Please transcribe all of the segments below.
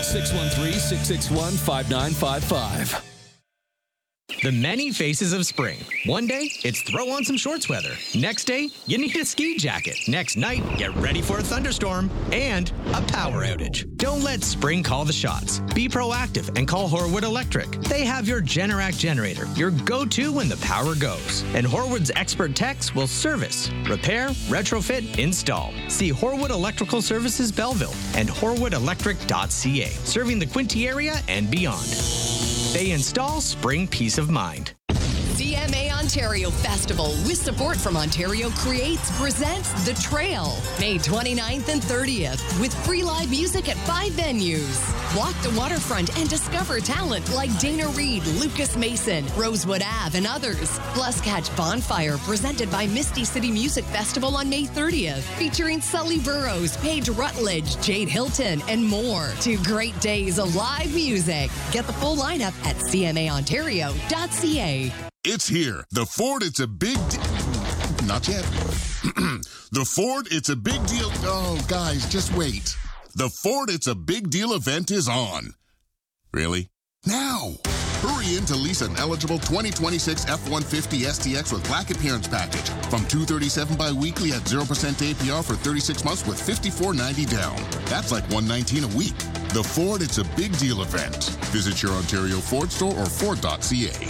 613-661-5955. The many faces of spring. One day, it's throw on some shorts weather. Next day, you need a ski jacket. Next night, get ready for a thunderstorm and a power outage. Don't let spring call the shots. Be proactive and call Horwood Electric. They have your Generac generator, your go-to when the power goes. And Horwood's expert techs will service, repair, retrofit, install. See Horwood Electrical Services Belleville and horwoodelectric.ca, serving the Quinte area and beyond. They install spring peace of mind. CMA Ontario Festival, with support from Ontario Creates, presents The Trail, May 29th and 30th, with free live music at 5 venues. Walk the waterfront and discover talent like Dana Reed, Lucas Mason, Rosewood Ave, and others. Plus, catch Bonfire, presented by Misty City Music Festival on May 30th, featuring Sully Burrows, Paige Rutledge, Jade Hilton, and more. 2 great days of live music. Get the full lineup at cmaontario.ca. It's here. The Ford It's a Big Not yet. The Ford It's a Big Deal. Oh, guys, just wait. The Ford It's a Big Deal event is on. Really? Now. Hurry in to lease an eligible 2026 F-150 STX with Black Appearance Package from $237 bi-weekly at 0% APR for 36 months with $54.90 down. That's like $119 a week. The Ford It's a Big Deal event. Visit your Ontario Ford store or Ford.ca.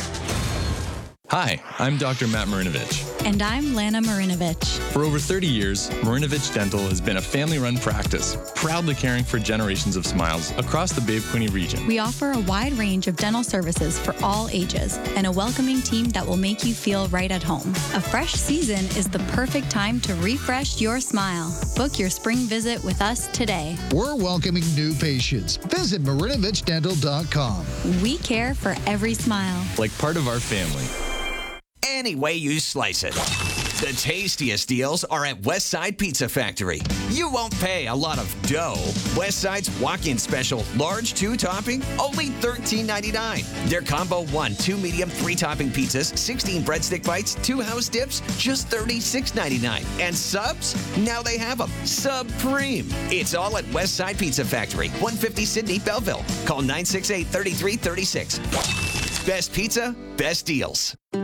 Hi, I'm Dr. Matt Marinovich. And I'm Lana Marinovich. For over 30 years, Marinovich Dental has been a family-run practice, proudly caring for generations of smiles across the Bay of Quinte region. We offer a wide range of dental services for all ages and a welcoming team that will make you feel right at home. A fresh season is the perfect time to refresh your smile. Book your spring visit with us today. We're welcoming new patients. Visit MarinovichDental.com. We care for every smile. Like part of our family. Any way you slice it. The tastiest deals are at Westside Pizza Factory. You won't pay a lot of dough. Westside's walk-in special, large 2-topping, only $13.99. Their combo 1, 2 medium, 3-topping pizzas, 16 breadstick bites, 2 house dips, just $36.99. And subs? Now they have them. Supreme. It's all at Westside Pizza Factory, 150 Sydney, Belleville. Call 968-3336. Best pizza, best deals.